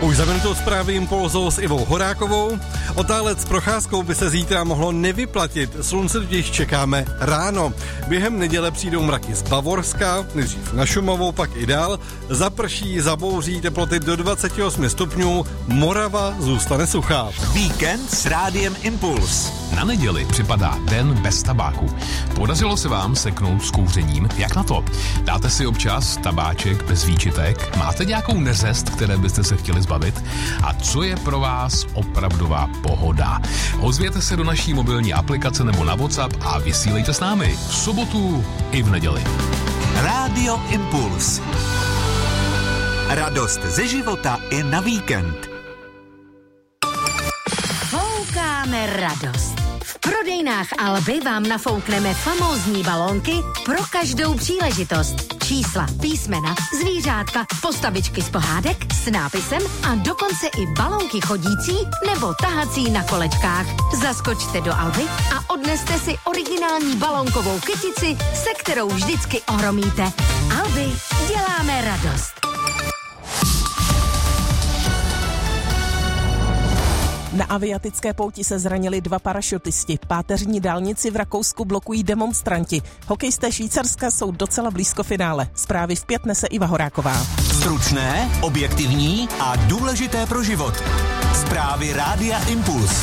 Už za minutou zprávy Impulzu s Ivou Horákovou. Otálec s procházkou by se zítra mohlo nevyplatit. Slunce totiž čekáme ráno. Během neděle přijdou mraky z Bavorska, nejdřív na Šumavou, pak i dál. Zaprší, zabouří, teploty do 28 stupňů. Morava zůstane suchá. Víkend s Rádiem Impuls. Na neděli připadá den bez tabáku. Podařilo se vám seknout s kouřením? Jak na to? Dáte si občas tabáček bez výčitek? Máte nějakou neřest, které byste se chtěli zbavit? A co je pro vás opravdová pohoda? Ozvěte se do naší mobilní aplikace nebo na WhatsApp a vysílejte s námi v sobotu i v neděli. Rádio Impuls. Radost ze života i na víkend. Foukáme radost. V prodejnách Alby vám nafoukneme famózní balónky pro každou příležitost. Čísla, písmena, zvířátka, postavičky z pohádek s nápisem a dokonce i balónky chodící nebo tahací na kolečkách. Zaskočte do Alby a odneste si originální balónkovou kytici, se kterou vždycky ohromíte. Alby, děláme radost. Na aviatické pouti se zranili 2 parašutisti. Páteřní dálnici v Rakousku blokují demonstranti. Hokejisté Švýcarska jsou docela blízko finále. Zprávy v 5 nese Iva Horáková. Stručné, objektivní a důležité pro život. Zprávy Rádia Impuls.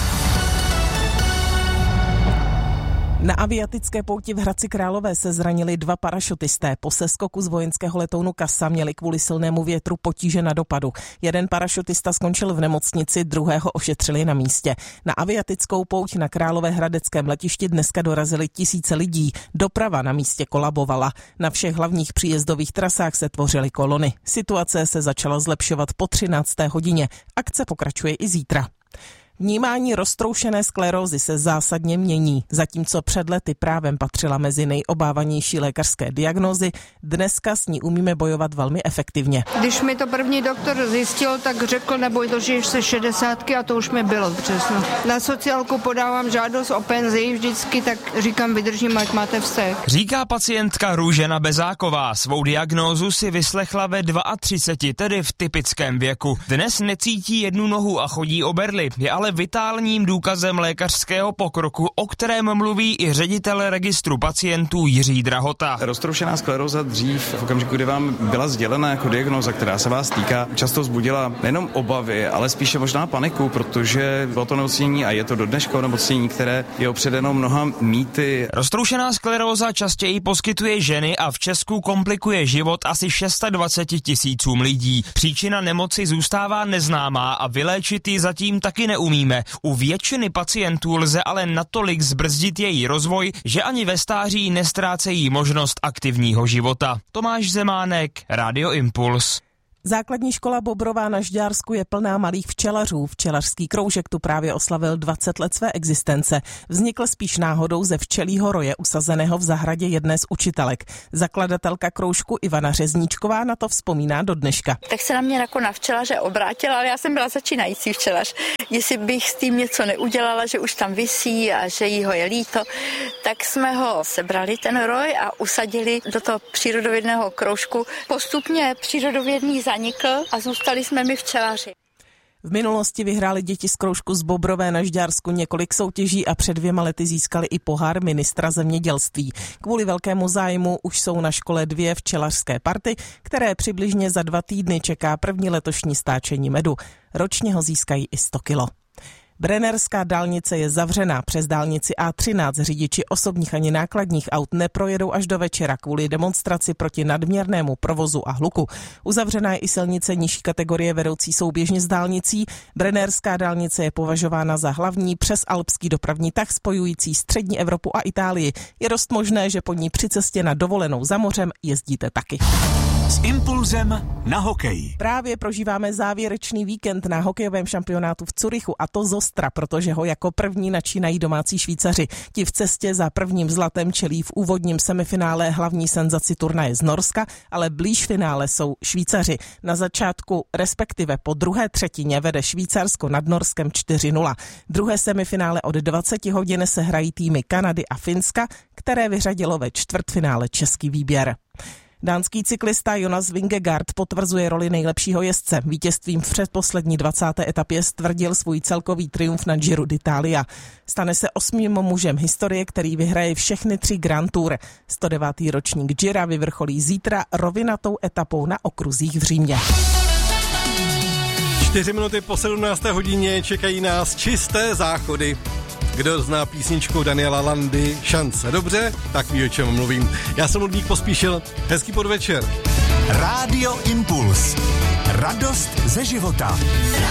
Na aviatické pouti v Hradci Králové se zranili 2 parašutisté. Po seskoku z vojenského letounu Casa měli kvůli silnému větru potíže na dopadu. Jeden parašutista skončil v nemocnici, druhého ošetřili na místě. Na aviatickou pouť na Královéhradeckém letišti dneska dorazili tisíce lidí. Doprava na místě kolabovala. Na všech hlavních příjezdových trasách se tvořily kolony. Situace se začala zlepšovat po 13. hodině. Akce pokračuje i zítra. Vnímání roztroušené sklerózy se zásadně mění. Zatímco před lety právem patřila mezi nejobávanější lékařské diagnózy, dneska s ní umíme bojovat velmi efektivně. Když mi to první doktor zjistil, tak řekl, neboj, dožiješ se 60 a to už mi bylo přesno. Na sociálku podávám žádost o penzi vždycky, tak říkám, vydržím, ať máte vztek. Říká pacientka Růžena Bezáková. Svou diagnózu si vyslechla ve 32, tedy v typickém věku. Dnes necítí jednu nohu a chodí o berli. Je ale vitálním důkazem lékařského pokroku, o kterém mluví i ředitel registru pacientů Jiří Drahota. Roztroušená skleróza dřív, v okamžiku, kdy vám byla sdělena jako diagnóza, která se vás týká, často vzbudila nejenom obavy, ale spíše možná paniku, protože bylo to onemocnění a je to do dneška onemocnění, které je opředeno mnoha mýty. Roztroušená skleróza častěji poskytuje ženy a v Česku komplikuje život asi 26 000 lidí. Příčina nemoci zůstává neznámá a vyléčit ji zatím taky neumíme. U většiny pacientů lze ale natolik zbrzdit její rozvoj, že ani ve stáří nestrácejí možnost aktivního života. Tomáš Zemánek, Radio Impuls. Základní škola Bobrová na Žďársku je plná malých včelařů. Včelařský kroužek tu právě oslavil 20 let své existence. Vznikl spíš náhodou ze včelího roje usazeného v zahradě jedné z učitelek. Zakladatelka kroužku Ivana Řezníčková na to vzpomíná do dneška. Tak se na mě jako na včelaře obrátila, ale já jsem byla začínající včelař. Jestli bych s tím něco neudělala, že už tam visí a že jí ho je líto, tak jsme ho sebrali ten roj a usadili do toho přírodovědného kroužku. Postupně přírodovědný zanikl a zůstali jsme my včelaři. V minulosti vyhráli děti z kroužku z Bobrové na Žďársku několik soutěží a před 2 lety získali i pohár ministra zemědělství. Kvůli velkému zájmu už jsou na škole 2 včelařské party, které přibližně za 2 týdny čeká první letošní stáčení medu. Ročně ho získají i 100 kilo. Brennerská dálnice je zavřená. Přes dálnici A13 řidiči osobních ani nákladních aut neprojedou až do večera kvůli demonstraci proti nadměrnému provozu a hluku. Uzavřená je i silnice nižší kategorie vedoucí souběžně s dálnicí. Brennerská dálnice je považována za hlavní přesalpský dopravní tah spojující střední Evropu a Itálii. Je dost možné, že po ní při cestě na dovolenou za mořem jezdíte taky. S Impulzem na hokej. Právě prožíváme závěrečný víkend na hokejovém šampionátu v Curychu a to z ostra, protože ho jako první načínají domácí Švýcaři. Ti v cestě za prvním zlatem čelí v úvodním semifinále hlavní senzaci turnaje z Norska, ale blíž finále jsou Švýcaři. Na začátku, respektive po druhé třetině vede Švýcarsko nad Norskem 4-0. Druhé semifinále od 20 hodin se hrají týmy Kanady a Finska, které vyřadilo ve čtvrtfinále český výběr. Dánský cyklista Jonas Vingegaard potvrzuje roli nejlepšího jezdce. Vítězstvím v předposlední 20. etapě stvrdil svůj celkový triumf na Giro d'Italia. Stane se 8. mužem historie, který vyhraje všechny 3 Grand Tour. 109. ročník Gira vyvrcholí zítra rovinatou etapou na okruzích v Římě. 4 minuty po 17. hodině čekají nás čisté záchody. Kdo zná písničku Daniela Landy Šance dobře, tak ví, o čem mluvím. Já jsem Ludvík Pospíšil, hezký podvečer. Rádio Impuls. Radost ze života.